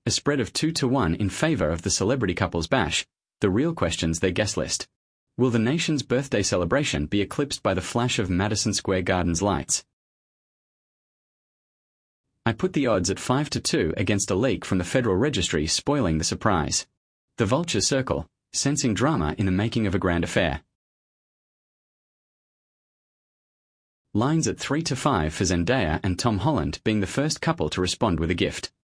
A spread of 2-1 in favor of the celebrity couple's bash. The real question's their guest list. Will the nation's birthday celebration be eclipsed by the flash of Madison Square Garden's lights? I put the odds at 5-2 against a leak from the Federal Registry spoiling the surprise. The Vulture Circle, sensing drama in the making of a grand affair. Lines at 3-5 for Zendaya and Tom Holland being the first couple to respond with a gift.